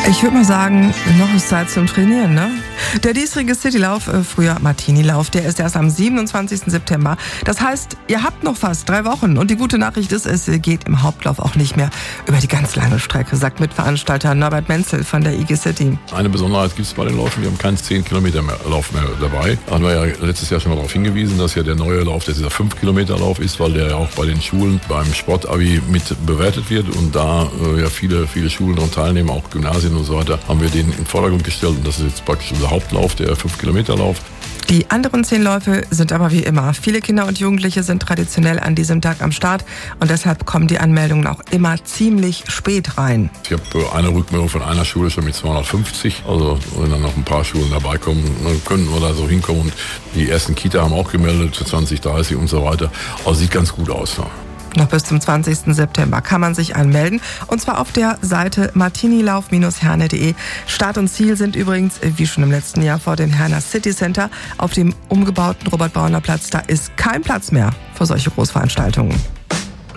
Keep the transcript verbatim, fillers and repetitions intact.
Ich würde mal sagen, noch ist Zeit zum Trainieren, ne? Der diesjährige Citylauf, äh, früher Martini-Lauf, der ist erst am siebenundzwanzigsten September. Das heißt, ihr habt noch fast drei Wochen. Und die gute Nachricht ist, es geht im Hauptlauf auch nicht mehr über die ganz lange Strecke, sagt Mitveranstalter Norbert Menzel von der I G City. Eine Besonderheit gibt es bei den Läufen, wir haben keinen zehn Kilometer mehr Lauf mehr dabei. Da haben wir ja letztes Jahr schon mal darauf hingewiesen, dass ja der neue Lauf, dass dieser fünf Kilometer Lauf ist, weil der ja auch bei den Schulen beim Sportabi mit bewertet wird. Und da äh, ja viele, viele Schulen daran teilnehmen, auch Gymnasien und so weiter, haben wir den in den Vordergrund gestellt. Und das ist jetzt praktisch unser Hauptlauf, der fünf Kilometer Lauf. Die anderen zehn Läufe sind aber wie immer. Viele Kinder und Jugendliche sind traditionell an diesem Tag am Start und deshalb kommen die Anmeldungen auch immer ziemlich spät rein. Ich habe eine Rückmeldung von einer Schule schon mit zweihundertfünfzig. Also wenn dann noch ein paar Schulen dabei kommen, dann könnten wir da so hinkommen. Und die ersten Kita haben auch gemeldet für zwanzig dreißig und so weiter. Also sieht ganz gut aus. Ja. Noch bis zum zwanzigsten September kann man sich anmelden. Und zwar auf der Seite martinilauf Bindestrich herne Punkt de. Start und Ziel sind übrigens, wie schon im letzten Jahr, vor dem Herner City Center. Auf dem umgebauten Robert-Bauerner-Platz, da ist kein Platz mehr für solche Großveranstaltungen.